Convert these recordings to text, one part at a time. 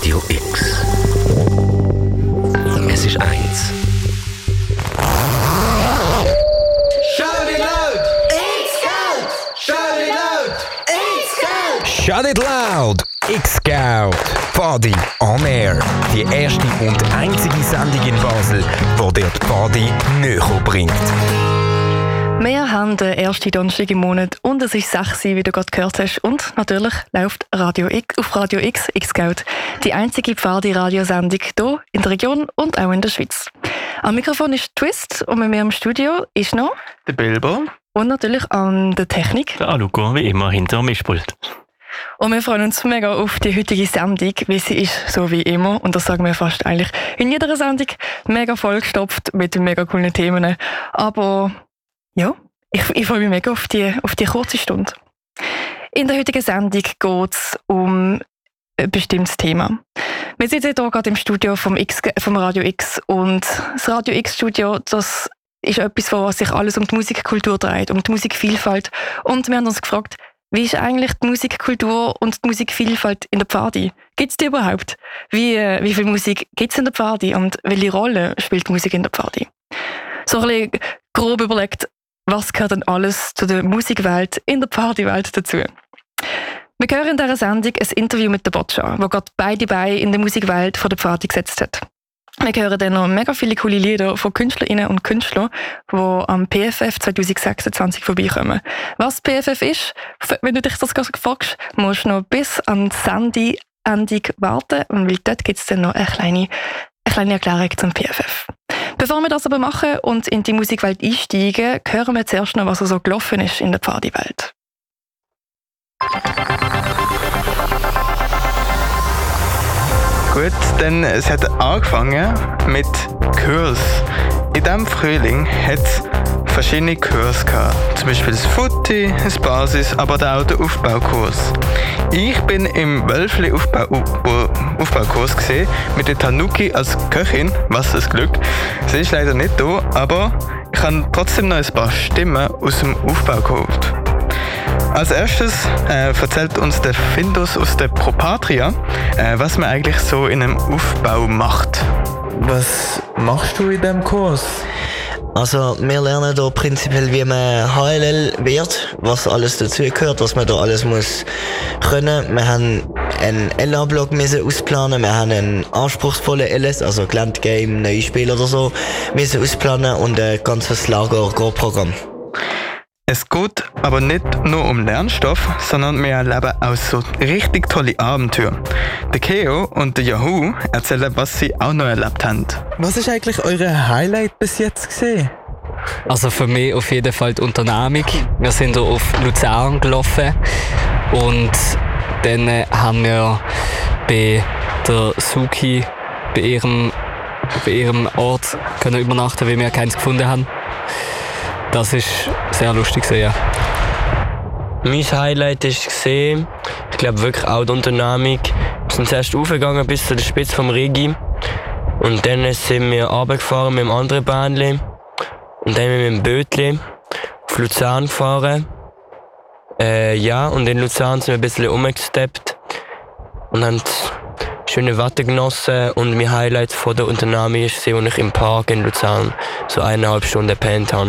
Radio X. Es ist 1. Shout it loud! X-Scout! Shout it loud! X-Scout! Shout it loud! X-Scout! Pfadi on Air. Die erste und einzige Sendung in Basel, die dir die Pfadi näher bringt. Wir haben den ersten Donnerstag im Monat und es ist 6 Uhr, wie du gerade gehört hast. Und natürlich läuft Radio X, auf Radio X, X-Scout, die einzige Pfadi-Radiosendung hier in der Region und auch in der Schweiz. Am Mikrofon ist Twist und mit mir im Studio ist noch der Bilbo und natürlich an der Technik der Aluko, wie immer, hinter dem Mischpult. Und wir freuen uns mega auf die heutige Sendung, weil sie ist so wie immer, und das sagen wir fast eigentlich in jeder Sendung, mega vollgestopft mit mega coolen Themen. Aber ja, ich freue mich mega auf die kurze Stunde. In der heutigen Sendung geht es um ein bestimmtes Thema. Wir sitzen hier gerade im Studio vom Radio X und das Radio X-Studio, das ist etwas, was sich alles um die Musikkultur dreht, um die Musikvielfalt. Und wir haben uns gefragt, wie ist eigentlich die Musikkultur und die Musikvielfalt in der Pfadi? Gibt es die überhaupt? Wie viel Musik gibt es in der Pfadi und welche Rolle spielt Musik in der Pfadi? So ein bisschen grob überlegt, was gehört denn alles zu der Musikwelt in der Partywelt dazu? Wir hören in dieser Sendung ein Interview mit der Boccia, der gerade beide Beine in der Musikwelt von der Pfadi gesetzt hat. Wir hören dann noch mega viele coole Lieder von Künstlerinnen und Künstlern, die am PFF 2026 vorbeikommen. Was PFF ist, wenn du dich das fragst, musst du noch bis an die Sendung warten, weil dort gibt es dann noch eine kleine Erklärung zum PFF. Bevor wir das aber machen und in die Musikwelt einsteigen, hören wir zuerst noch, was so gelaufen ist in der Pfadi-Welt. Gut, denn es hat angefangen mit Kurs. In diesem Frühling hat es verschiedene Kurse gehabt. Zum Beispiel das Futti, das Basis, aber auch der Aufbaukurs. Ich bin im Wölfli Aufbaukurs gesehen mit der Tanuki als Köchin, was ein Glück. Sie ist leider nicht da, aber ich habe trotzdem noch ein paar Stimmen aus dem Aufbau geholt. Als erstes erzählt uns der Findus aus der Propatria, was man eigentlich so in einem Aufbau macht. Was machst du in diesem Kurs? Also wir lernen hier prinzipiell, wie man HLL wird, was alles dazugehört, was man da alles muss können. Wir haben einen LA-Block ausplanen, wir haben einen anspruchsvollen LS, also Gelände-Game, neue Spiele oder so, müssen ausplanen und ein ganzes Lager-Programm. Es geht aber nicht nur um Lernstoff, sondern wir erleben auch so richtig tolle Abenteuer. Der Keo und der Yahoo erzählen, was sie auch noch erlebt haben. Was ist eigentlich eure Highlight bis jetzt gesehen? Also für mich auf jeden Fall die Unternehmung. Wir sind hier auf Luzern gelaufen und dann haben wir bei der Suki bei ihrem Ort können übernachten, weil wir keins gefunden haben. Das war sehr lustig, ja. Mein Highlight war, ich glaube wirklich auch die Unternehmung. Wir sind zuerst raufgegangen bis zu der Spitze vom Rigi. Und dann sind wir runtergefahren mit einem anderen Bähnchen. Und dann mit dem Bötchen auf Luzern gefahren. Und in Luzern sind wir ein bisschen rumgesteppt. Und haben schöne Wetter genossen. Und mein Highlight von der Unternehmung war, als ich im Park in Luzern so 1,5 Stunden gepennt habe.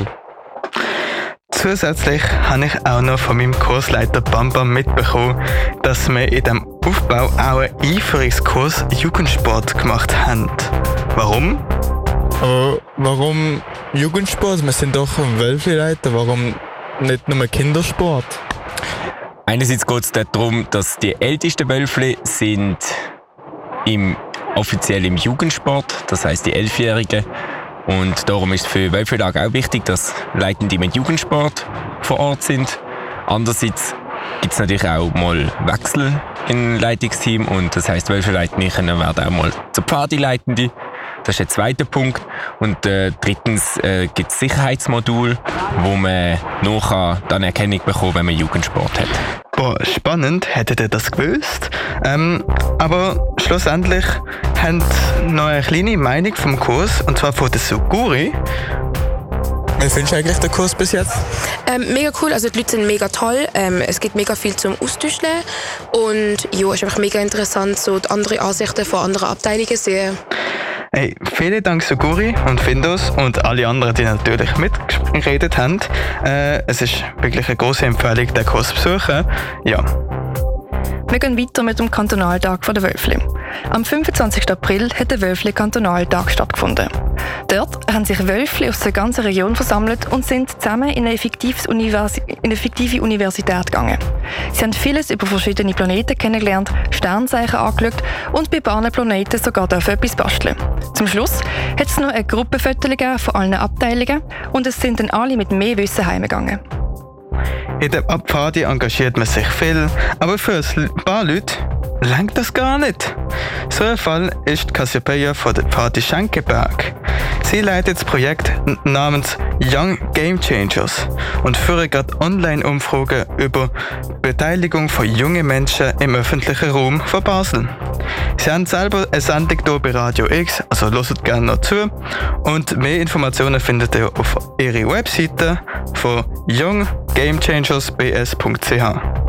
Zusätzlich habe ich auch noch von meinem Kursleiter Bambam mitbekommen, dass wir in diesem Aufbau auch einen Einführungskurs Jugendsport gemacht haben. Warum? Aber warum Jugendsport? Wir sind doch ein Wölfli-Leiter, warum nicht nur Kindersport? Einerseits geht es darum, dass die ältesten Wölfli sind offiziell im Jugendsport, das heisst die 11-Jährigen. Und darum ist es für Wölfli-Tage auch wichtig, dass Leitende mit Jugendsport vor Ort sind. Andererseits gibt es natürlich auch mal Wechsel im Leitungsteam und das heisst, Wölfli-Leitende werden auch mal zur Pfadi-Leitende. Das ist der zweite Punkt. Und drittens gibt es Sicherheitsmodul, wo man nachher dann Erkennung bekommt, wenn man Jugendsport hat. Boah, spannend, hättet ihr das gewusst? Aber schlussendlich haben noch eine kleine Meinung vom Kurs, und zwar von der Suguri. Wie findest du eigentlich den Kurs bis jetzt? Mega cool, also die Leute sind mega toll. Es gibt mega viel zum Austauschen. Und ja, es ist einfach mega interessant, so die anderen Ansichten von anderen Abteilungen zu sehen. Hey, vielen Dank Suguri und Findus und alle anderen, die natürlich mitgeredet haben. Es ist wirklich eine grosse Empfehlung, den Kurs zu besuchen. Ja. Wir gehen weiter mit dem Kantonaltag der Wölfli. Am 25. April hat der Wölfli-Kantonaltag stattgefunden. Dort haben sich Wölfli aus der ganzen Region versammelt und sind zusammen in eine fiktive Universität gegangen. Sie haben vieles über verschiedene Planeten kennengelernt, Sternzeichen angeschaut und bei ein paar Planeten sogar etwas basteln. Zum Schluss hat es noch eine Gruppenfoto von allen Abteilungen und es sind dann alle mit mehr Wissen heimgegangen. In der Party engagiert man sich viel, aber für ein paar Leute reicht das gar nicht. So ein Fall ist Cassiopeia von der Party Schenkeberg. Sie leitet das Projekt namens Young Game Changers und führt gerade Online-Umfragen über Beteiligung von jungen Menschen im öffentlichen Raum von Basel. Sie haben selber eine Sendung hier bei Radio X, also hört gerne noch zu. Und mehr Informationen findet ihr auf ihrer Webseite von younggamechangersbs.ch.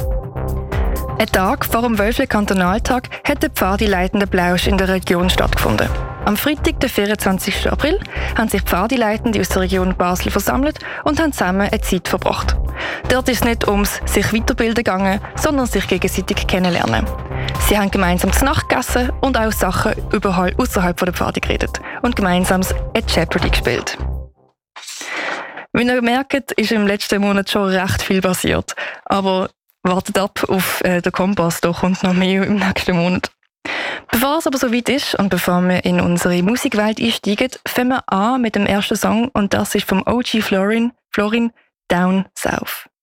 Ein Tag vor dem Wölfli-Kantonaltag hat der Pfadileitende Plausch in der Region stattgefunden. Am Freitag, den 24. April, haben sich Pfadileitende aus der Region Basel versammelt und haben zusammen eine Zeit verbracht. Dort ist es nicht ums sich weiterbilden gegangen, sondern sich gegenseitig kennenlernen. Sie haben gemeinsam zu Nacht gegessen und auch Sachen außerhalb der Pfade geredet und gemeinsam ein Jeopardy gespielt. Wie ihr merkt, ist im letzten Monat schon recht viel passiert. Aber wartet ab auf den Kompass, da kommt noch mehr im nächsten Monat. Bevor es aber soweit ist und bevor wir in unsere Musikwelt einsteigen, fangen wir an mit dem ersten Song und das ist vom OG Florin, Down South.